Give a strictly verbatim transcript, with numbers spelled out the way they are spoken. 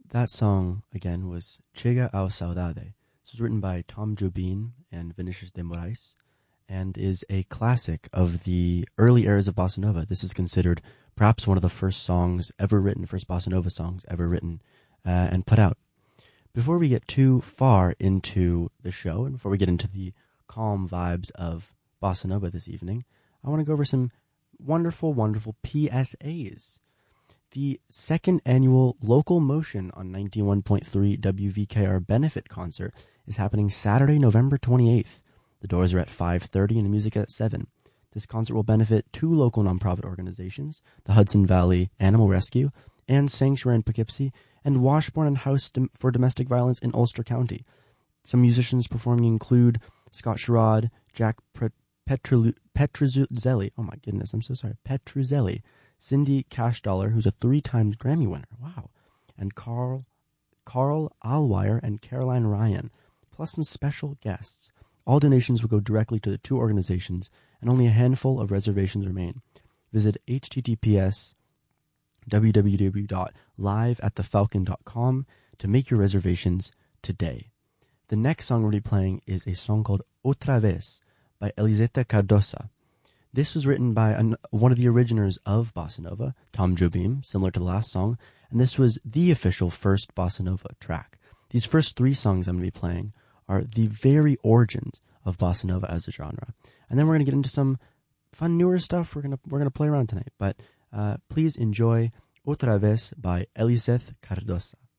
That song, again, was Chega ao Saudade. This was written by Tom Jobim and Vinicius de Moraes and is a classic of the early eras of bossa nova. This is considered perhaps one of the first songs ever written, first bossa nova songs ever written uh, and put out. Before we get too far into the show and before we get into the calm vibes of bossa nova this evening, I want to go over some wonderful, wonderful P S As. The second annual Local Motion on ninety-one point three W V K R benefit concert is happening Saturday, November twenty-eighth. The doors are at five thirty and the music at seven. This concert will benefit two local nonprofit organizations, the Hudson Valley Animal Rescue and Sanctuary in Poughkeepsie, and Washburn and House for Domestic Violence in Ulster County. Some musicians performing include Scott Sherrod, Jack Petru- Petruzzelli, oh my goodness, I'm so sorry, Petruzzelli, Cindy Cashdollar, who's a three-times Grammy winner, wow, and Carl Carl Alwire and Caroline Ryan, plus some special guests. All donations will go directly to the two organizations, and only a handful of reservations remain. Visit https www dot live at the falcon dot com to make your reservations today. The next song we'll be playing is a song called Otra Vez by Eliseta Cardosa. This was written by an, one of the originators of bossa nova, Tom Jobim, similar to the last song, and this was the official first bossa nova track. These first three songs I'm going to be playing are the very origins of bossa nova as a genre, and then we're going to get into some fun newer stuff. We're going to we're going to play around tonight, but uh, please enjoy Otra Vez by Eliseth Cardosa.